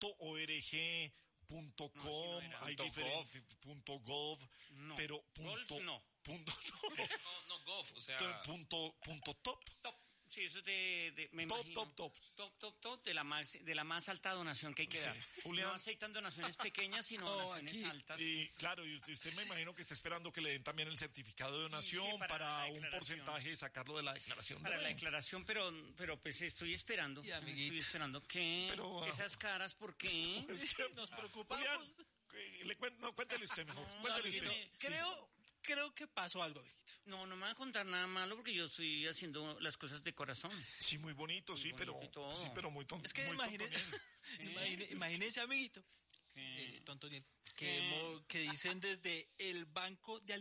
.org, .com, no hay diferentes .gov, no. pero Golf no. No, gov, o sea... punto top. Top. Sí, eso es de me Top, imagino. Top de la más alta donación que hay que Sí. dar. Julián. No aceptan donaciones pequeñas, sino donaciones altas. Y claro, y usted me imagino que está esperando que le den también el certificado de donación para un porcentaje, sacarlo de la declaración. Para la declaración, pero pues estoy esperando. Y, amiguito. Estoy esperando que esas caras, ¿por qué? Es que Nos preocupamos. Julián, cuéntele usted mejor. Cuéntele usted. Creo que pasó algo, viejito. No me va a contar nada malo porque yo estoy haciendo las cosas de corazón. Sí, muy bonito, Muy bonito y todo. pero muy tonto. Es que imagínese, amiguito, tonto Niel, que dicen desde el banco de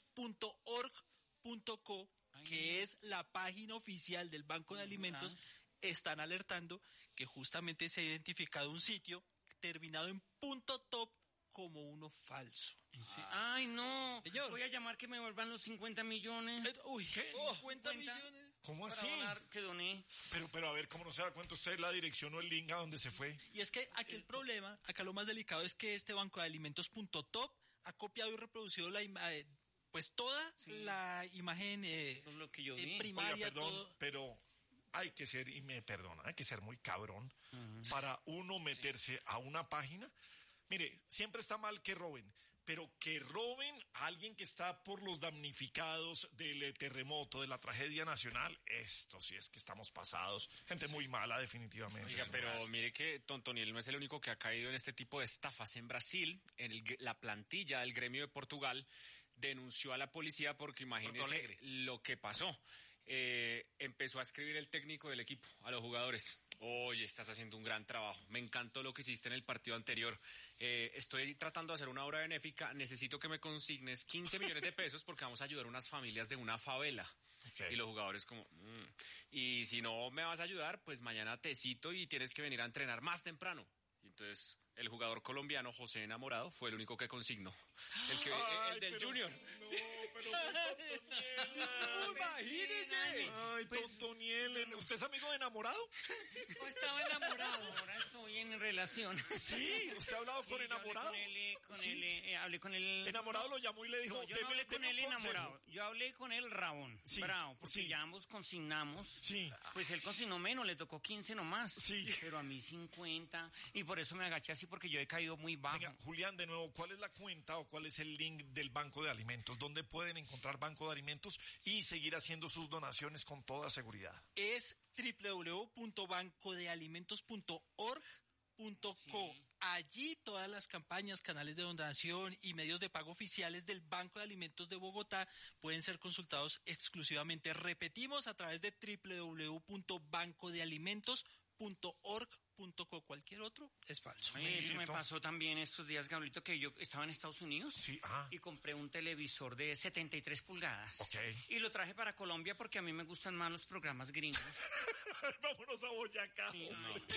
alimentos.org.co, que es la página oficial del Banco de Alimentos, están alertando que justamente se ha identificado un sitio terminado en .top como uno falso. Sí. Ay, no. Señor. Voy a llamar que me vuelvan los 50 millones. Uy, ¿Qué? 50 millones. ¿Cómo Para así? donar, que doné. Pero a ver, ¿cómo no se da cuenta usted la dirección o el link a donde se fue? Y es que aquí el problema, acá lo más delicado es que este banco de alimentos.top ha copiado y reproducido pues toda la imagen Eso es lo que yo vi. primaria, Oiga, perdón, todo. pero hay que ser, y me perdona, hay que ser muy cabrón para uno meterse a una página. Mire, siempre está mal que roben, pero que roben a alguien que está por los damnificados del terremoto, de la tragedia nacional, esto sí es que estamos pasados. Gente muy mala, definitivamente. Oiga, pero mire que Tontoniel no es el único que ha caído en este tipo de estafas. En Brasil, la plantilla del gremio de Portugal denunció a la policía porque imagínese lo que pasó. Empezó a escribir el técnico del equipo a los jugadores. Oye, estás haciendo un gran trabajo. Me encantó lo que hiciste en el partido anterior. Estoy tratando de hacer una obra benéfica. Necesito que me consignes 15 millones de pesos porque vamos a ayudar a unas familias de una favela. Okay. Y los jugadores como... Y si no me vas a ayudar, pues mañana te cito y tienes que venir a entrenar más temprano. Y entonces... El jugador colombiano José Enamorado fue el único que consignó. El del Junior. No, pero Toniel. Imagínese. Ay, Toniel. ¿Usted es amigo de Enamorado? No estaba enamorado, ahora estoy en relación. Sí, ¿usted ha hablado con Enamorado? Hablé con él. Enamorado lo llamó y le dijo... No, yo no hablé con él enamorado. Yo hablé con él Rabón. Sí, Bravo, porque sí. ya ambos consignamos. Sí. Pues él consignó menos, le tocó 15 nomás. Sí. Pero a mí 50. Y por eso me agaché así, porque yo he caído muy bajo. Venga, Julián, de nuevo, ¿cuál es la cuenta o cuál es el link del Banco de Alimentos? ¿Dónde pueden encontrar Banco de Alimentos y seguir haciendo sus donaciones con toda seguridad? Es www.bancodealimentos.org.co. Sí. Allí todas las campañas, canales de donación y medios de pago oficiales del Banco de Alimentos de Bogotá pueden ser consultados exclusivamente. Repetimos, a través de www.bancodealimentos.org.co. Cualquier otro es falso. Oye, eso me pasó también estos días, Gabrielito, que yo estaba en Estados Unidos Sí, y compré un televisor de 73 pulgadas. Ok. Y lo traje para Colombia porque a mí me gustan más los programas gringos. Vámonos a Boyacá. Sí, hombre. no.